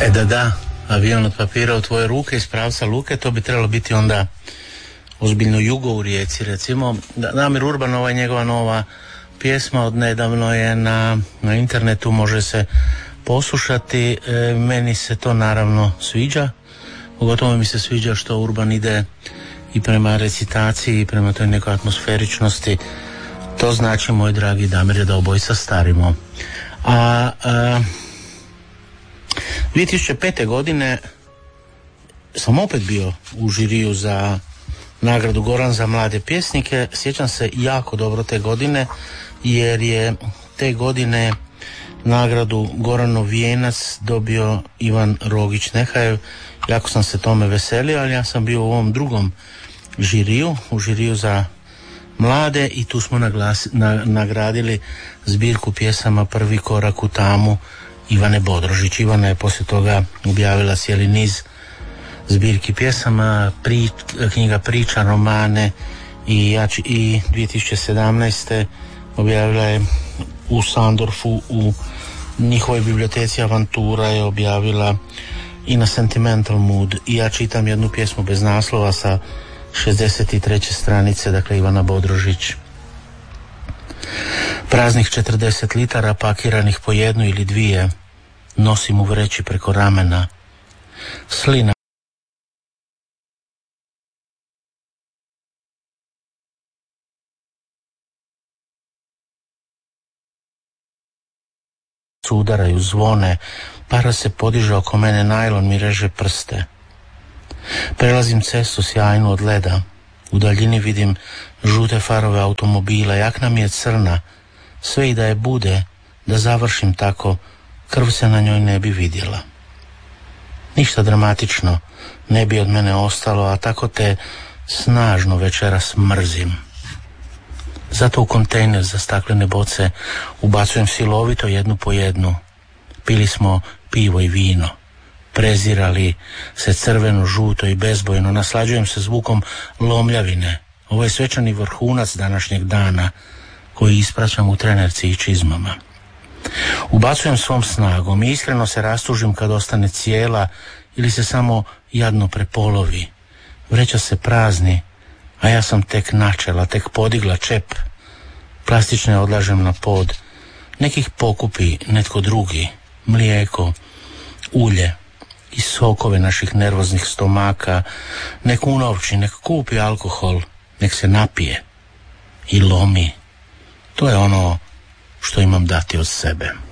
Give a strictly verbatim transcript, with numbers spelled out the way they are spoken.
E da da, avion od papira u tvoje ruke iz pravca luke, to bi trebalo biti onda ozbiljno jugo u Rijeci. Recimo, Damir Urban, ova njegova nova pjesma od nedavno je na, na internetu, može se poslušati. E, meni se to naravno sviđa, pogotovo mi se sviđa što Urban ide i prema recitaciji i prema toj nekoj atmosferičnosti. To znači, moj dragi Damire, da obojica starimo. A, a dvije tisuće pete. godine sam opet bio u žiriju za nagradu Goran za mlade pjesnike. Sjećam se jako dobro te godine, jer je te godine nagradu Goranov vijenac dobio Ivan Rogić Nehajev. Jako sam se tome veselio, ali ja sam bio u ovom drugom žiriju, u žiriju za mlade, i tu smo naglasi, na, nagradili zbirku pjesama Prvi korak u tamu Ivane Bodrožić. Ivana je poslije toga objavila cijeli niz zbirki pjesama, pri, knjiga priča, romane i, ja, i dvije tisuće sedamnaeste. objavila je u Sandorfu, u njihovoj biblioteci Avantura je objavila i na Sentimental Mood. I ja čitam jednu pjesmu bez naslova sa šezdeset treće stranice, dakle Ivana Bodrožić. Praznih četrdeset litara pakiranih po jednu ili dvije nosim u vreći preko ramena. Slina udaraju zvone, para se podiže oko mene, najlon mi reže prste. Prelazim cestu sjajnu od leda. U daljini vidim žute farove automobila, jakna mi je crna. Sve i da je bude, da završim tako, krv se na njoj ne bi vidjela. Ništa dramatično ne bi od mene ostalo, a tako te snažno večeras mrzim. Zato u kontejner za staklene boce ubacujem silovito jednu po jednu. Pili smo pivo i vino, prezirali se crveno, žuto i bezbojno, naslađujem se zvukom lomljavine. Ovo je svečani vrhunac današnjeg dana koji ispraćam u trenerci i čizmama. Ubacujem svom snagom i iskreno se rastužim kad ostane cijela ili se samo jadno prepolovi. Vreća se prazni, a ja sam tek načela, tek podigla čep. Plastične odlažem na pod. Nekih pokupi netko drugi, mlijeko, ulje i sokove naših nervoznih stomaka. Nek unovči, nek kupi alkohol, nek se napije i lomi. To je ono što imam dati od sebe.